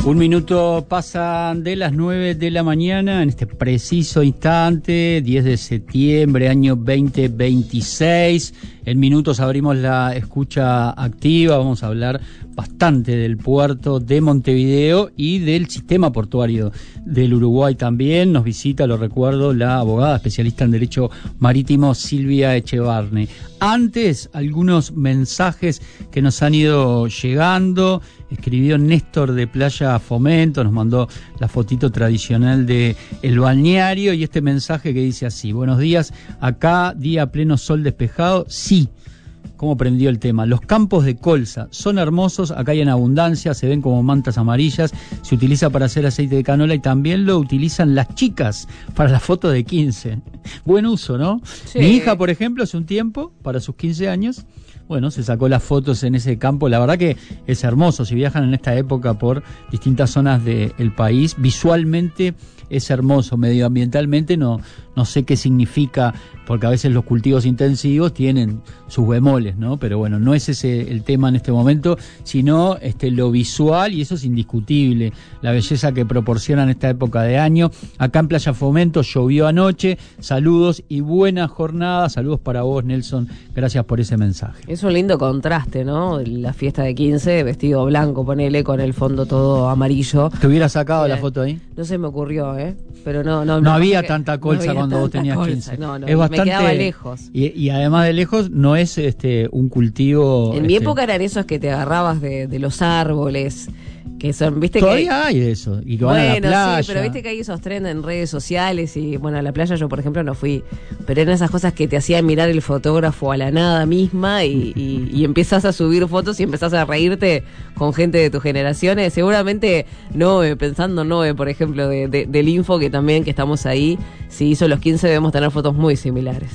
Un minuto pasan de las 9 de la mañana en este preciso instante, 10 de septiembre, año 2026. En minutos abrimos la escucha activa, vamos a hablar bastante del puerto de Montevideo y del sistema portuario del Uruguay también. Nos visita, lo recuerdo, la abogada especialista en Derecho Marítimo Silvia Echevarne. Antes, algunos mensajes que nos han ido llegando. Escribió Néstor de Playa Fomento, nos mandó la fotito tradicional de el balneario y este mensaje que dice así: buenos días, acá día pleno sol despejado. Sí, ¿cómo prendió el tema? Los campos de colza son hermosos, acá hay en abundancia, se ven como mantas amarillas, se utiliza para hacer aceite de canola y también lo utilizan las chicas para las fotos de 15. Buen uso, ¿no? Sí. Mi hija, por ejemplo, hace un tiempo, para sus 15 años, bueno, se sacó las fotos en ese campo. La verdad que es hermoso. Si viajan en esta época por distintas zonas del país, visualmente es hermoso. Medioambientalmente no sé qué significa, porque a veces los cultivos intensivos tienen sus bemoles, ¿no? Pero bueno, no es ese el tema en este momento, sino lo visual, y eso es indiscutible, la belleza que proporcionan esta época de año. Acá en Playa Fomento llovió anoche. Saludos y buena jornada. Saludos para vos, Nelson. Gracias por ese mensaje. Es un lindo contraste, ¿no? La fiesta de 15, vestido blanco, ponele, con el fondo todo amarillo. ¿Te hubieras sacado la foto ahí? No se me ocurrió, pero no había tanta colza cuando vos tenías 15. No, es bastante, me quedaba lejos. Y además de lejos, no es un cultivo. En mi época eran esos que te agarrabas de los árboles, que son, viste, todavía hay de eso, y que van a la playa. Sí, pero viste que hay esos trends en redes sociales, y bueno, a la playa yo, por ejemplo, no fui, pero eran esas cosas que te hacían mirar el fotógrafo a la nada misma, y empezás a subir fotos y empezás a reírte con gente de tus generaciones. Seguramente Noe, pensando Noe, por ejemplo, del Info, que también, que estamos ahí, si hizo los 15 debemos tener fotos muy similares.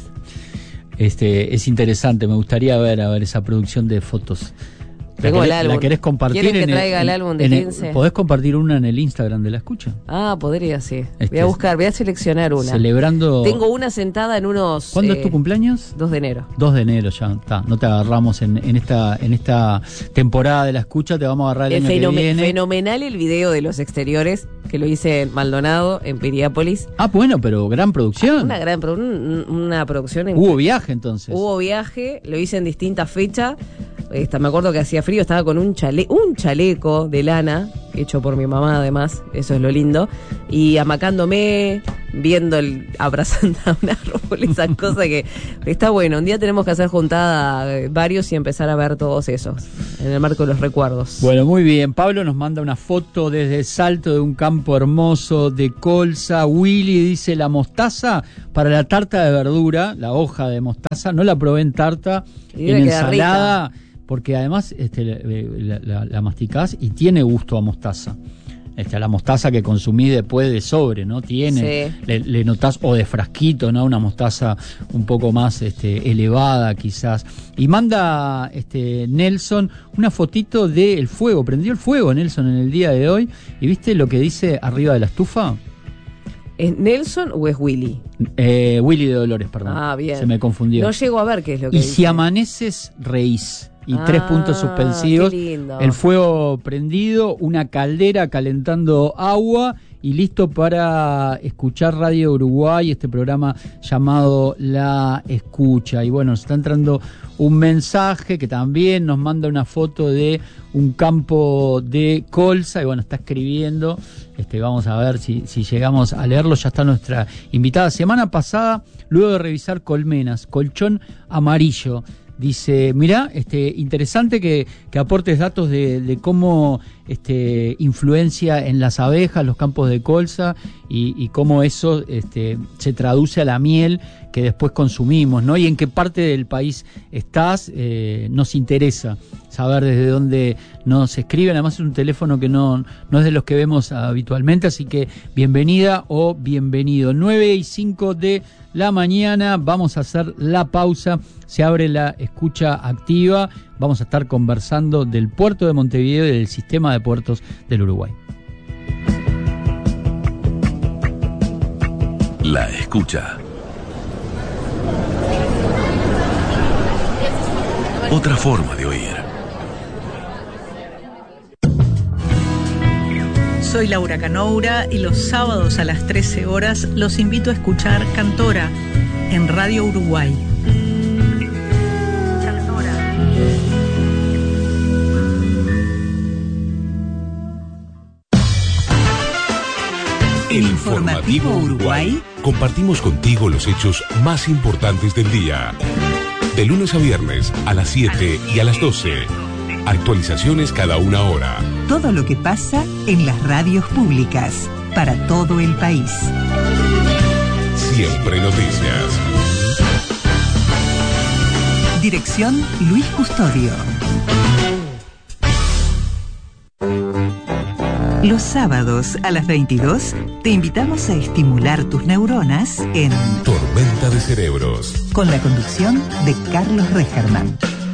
Es interesante, me gustaría ver esa producción de fotos. Tengo el álbum. ¿La querés compartir? ¿Quieren que traiga el álbum de 15? ¿Podés compartir una en el Instagram de La Escucha? Ah, podría, sí. Voy a seleccionar una. Celebrando... Tengo una sentada en unos... ¿Cuándo es tu cumpleaños? 2 de enero. 2 de enero ya, está. No te agarramos en esta temporada de La Escucha, te vamos a agarrar el año que viene. Fenomenal el video de los exteriores, que lo hice en Maldonado, en Piriápolis. Ah, bueno, pero gran producción. Una producción. Hubo viaje entonces. Hubo viaje, lo hice en distintas fechas. Me acuerdo que hacía frío, estaba con un chaleco de lana, hecho por mi mamá además, eso es lo lindo, y amacándome, abrazando a un árbol, esas cosas que está bueno. Un día tenemos que hacer juntada varios y empezar a ver todos esos, en el marco de los recuerdos. Bueno, muy bien. Pablo nos manda una foto desde Salto de un campo hermoso de colza. Willy dice: la mostaza para la tarta de verdura, la hoja de mostaza, no la probé en tarta, en ensalada. Rica. Porque además la masticás y tiene gusto a mostaza. La mostaza que consumís después de sobre, ¿no? Tiene, sí. Le notás, o de frasquito, ¿no? Una mostaza un poco más elevada quizás. Y manda Nelson una fotito del fuego. Prendió el fuego Nelson en el día de hoy. ¿Y viste lo que dice arriba de la estufa? ¿Es Nelson o es Willy? Willy de Dolores, perdón. Ah, bien. Se me confundió. No llego a ver qué es lo que dice. Y si amaneces, reís. Y 3 puntos suspensivos. Qué lindo. El fuego prendido, una caldera calentando agua y listo para escuchar Radio Uruguay, este programa llamado La Escucha. Y bueno, nos está entrando un mensaje que también nos manda una foto de un campo de colza y bueno, está escribiendo. Vamos a ver si llegamos a leerlo. Ya está nuestra invitada. Semana pasada, luego de revisar colmenas, colchón amarillo. Dice, mirá, interesante que aportes datos de cómo influencia en las abejas, los campos de colza y cómo eso se traduce a la miel que después consumimos, ¿no? Y en qué parte del país estás, nos interesa saber desde dónde nos escriben. Además es un teléfono que no es de los que vemos habitualmente, así que bienvenida o bienvenido. 9:05 de la mañana, vamos a hacer la pausa, se abre la escucha activa, vamos a estar conversando del puerto de Montevideo y del sistema de puertos del Uruguay. La escucha. Otra forma de oír. Soy Laura Canoura y los sábados a las 13 horas los invito a escuchar Cantora en Radio Uruguay. En Informativo Uruguay compartimos contigo los hechos más importantes del día. De lunes a viernes a las 7 y a las 12. Actualizaciones cada una hora. Todo lo que pasa en las radios públicas para todo el país. Siempre noticias. Dirección Luis Custodio. Los sábados a las 22 te invitamos a estimular tus neuronas en Tormenta de Cerebros, con la conducción de Carlos Regerman.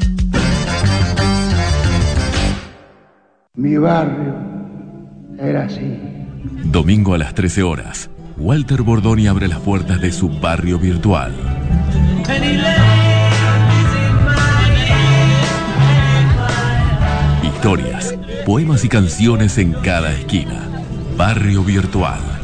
Mi barrio era así. Domingo a las 13 horas, Walter Bordoni abre las puertas de su barrio virtual. Historias, poemas y canciones en cada esquina. Barrio Virtual.